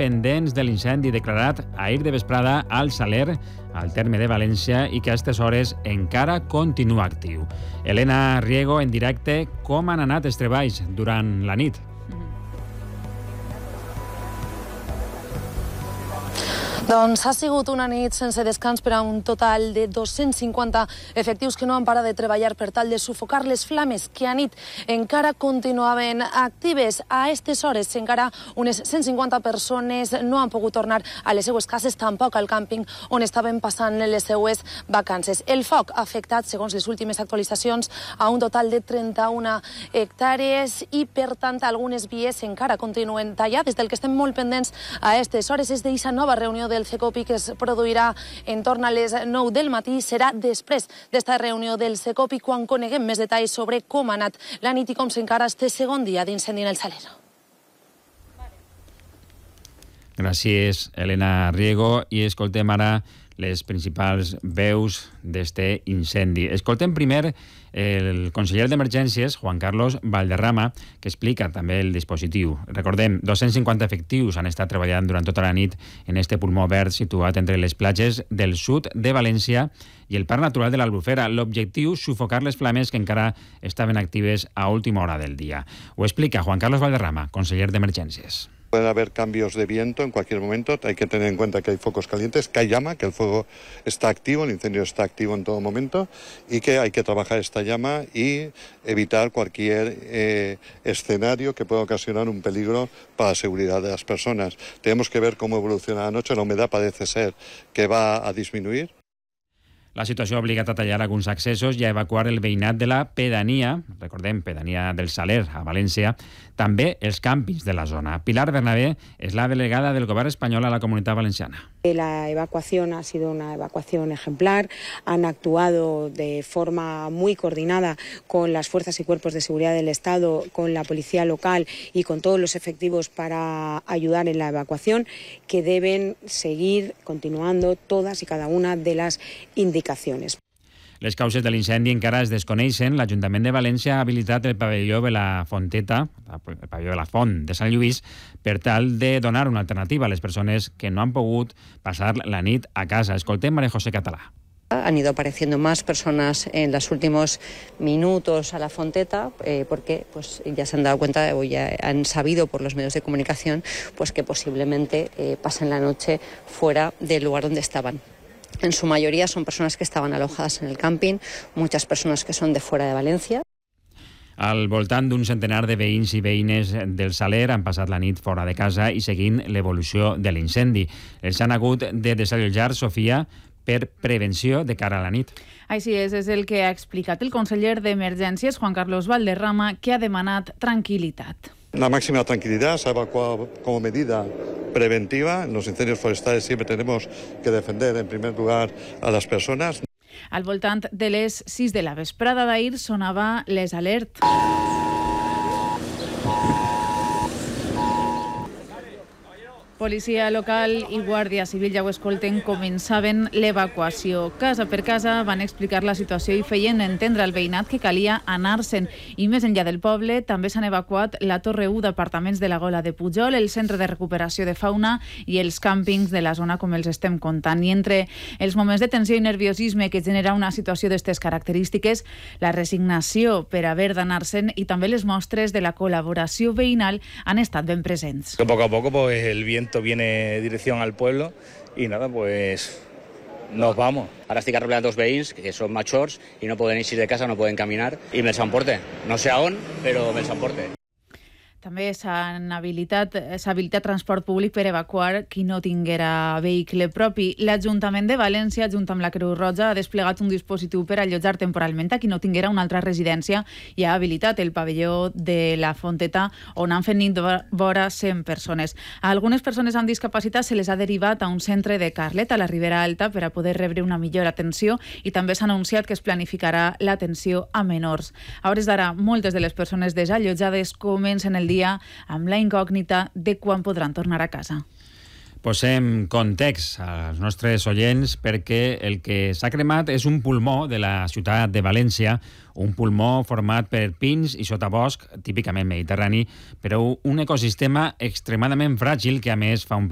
pendents de l'incendi declarat ahir de vesprada al Saler, al terme de València, i que a aquestes hores encara continua actiu. Elena Riego, en directe, com han anat els treballs durant la nit? Doncs ha sigut una nit sense descans per a un total de 250 efectius que no han parat de treballar per tal de sufocar les flames que a nit encara continuaven actives. A aquestes hores encara unes 150 persones no han pogut tornar a les seues cases, tampoc al càmping on estaven passant les seues vacances. El foc ha afectat, segons les últimes actualitzacions, a un total de 31 hectàrees i, per tant, algunes vies encara continuen tallades. Del que estem molt pendents a aquestes hores és d'aquesta nova reunió del Secopi que es produirà en torn a les 9 del matí. Serà després d'esta reunió del Secopi quan coneguem més detalls sobre com ha anat la nit i com s'encara este segon dia d'incendi en el Saler. Gràcies, Elena Riego. I escoltem ara les principals veus d'este incendi. Escoltem primer el conseller d'Emergències, Juan Carlos Valderrama, que explica també el dispositiu. Recordem, 250 efectius han estat treballant durant tota la nit en este pulmó verd situat entre les platges del sud de València i el Parc Natural de l'Albufera. L'objectiu, sufocar les flames que encara estaven actives a última hora del dia. Ho explica Juan Carlos Valderrama, conseller d'Emergències. Puede haber cambios de viento en cualquier momento, hay que tener en cuenta que hay focos calientes, que hay llama, que el fuego está activo, el incendio está activo en todo momento y que hay que trabajar esta llama y evitar cualquier escenario que pueda ocasionar un peligro para la seguridad de las personas. Tenemos que ver cómo evoluciona la noche, la humedad parece ser que va a disminuir. La situació ha obligat a tallar alguns accessos i a evacuar el veïnat de la pedania, recordem, pedania del Saler, a València, també els càmpings de la zona. Pilar Bernabé és la delegada del Govern espanyol a la Comunitat Valenciana. La evacuación ha sido una evacuación ejemplar, han actuado de forma muy coordinada con las fuerzas y cuerpos de seguridad del Estado, con la policía local y con todos los efectivos para ayudar en la evacuación, que deben seguir continuando todas y cada una de las indicaciones. Les causes de l'incendi encara es desconeixen. L'Ajuntament de València ha habilitat el pavelló de la Fonteta, el pavelló de la Font de Sant Lluís, per tal de donar una alternativa a les persones que no han pogut passar la nit a casa. Escoltem María José Català. Han ido apareciendo más personas en los últimos minutos a la Fonteta porque ya se han dado cuenta o ya han sabido por los medios de comunicación que posiblemente pasen la noche fuera del lugar donde estaban. En su mayoría son personas que estaban alojadas en el camping, muchas personas que son de fuera de València. Al voltant d'un centenar de veïns i veïnes del Saler han passat la nit fora de casa i seguint l'evolució de l'incendi. Els han hagut de desallotjar, Sofia, per prevenció de cara a la nit. Així és el que ha explicat el conseller d'Emergències, Juan Carlos Valderrama, que ha demanat tranquil·litat. La máxima tranquilidad se ha evacuado como medida preventiva. En los incendios forestales siempre tenemos que defender en primer lugar a las personas. Al voltant de les 6 de la vesprada d'ahir sonava les alertes. Policia local i Guàrdia Civil, ja ho escolten, començaven l'evacuació. Casa per casa van explicar la situació i feien entendre al veïnat que calia anar-se'n. I més enllà del poble també s'han evacuat la Torre 1 d'apartaments de la Gola de Pujol, el Centre de Recuperació de Fauna i els càmpings de la zona, com els estem contant. I entre els moments de tensió i nerviosisme que genera una situació d'aquestes característiques, la resignació per haver d'anar-se'n i també les mostres de la col·laboració veïnal han estat ben presents. Poco a poco el viento viene dirección al pueblo y nada, nos vamos. Ara estic arreglant dos veïns que són majors i no poden eixir de casa, no poden caminar i me'ls emporte. No sé a on, però me'ls emporte. També s'ha habilitat transport públic per evacuar qui no tinguera vehicle propi. L'Ajuntament de València, junt amb la Creu Roja, ha desplegat un dispositiu per allotjar temporalment a qui no tinguera una altra residència i ha habilitat el pavelló de la Fonteta, on han fet nit vora 100 persones. A algunes persones amb discapacitat se les ha derivat a un centre de Carlet, a la Ribera Alta, per a poder rebre una millor atenció, i també s'ha anunciat que es planificarà l'atenció a menors. A hores d'ara, moltes de les persones desallotjades comencen el dia amb la incògnita de quan podran tornar a casa. Posem context als nostres oients perquè el que s'ha cremat és un pulmó de la ciutat de València, un pulmó format per pins i sotabosc, típicament mediterrani, però un ecosistema extremadament fràgil que a més fa un